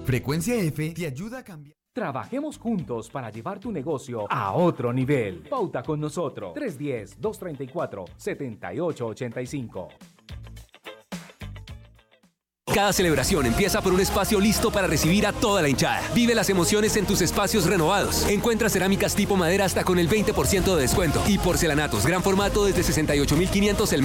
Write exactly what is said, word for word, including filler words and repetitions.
Frecuencia F te ayuda a cambiar. Trabajemos juntos para llevar tu negocio a otro nivel. Pauta con nosotros. tres uno cero, dos tres cuatro, siete ocho ocho cinco. Cada celebración empieza por un espacio listo para recibir a toda la hinchada. Vive las emociones en tus espacios renovados. Encuentra cerámicas tipo madera hasta con el veinte por ciento de descuento. Y porcelanatos gran formato desde sesenta y ocho mil quinientos el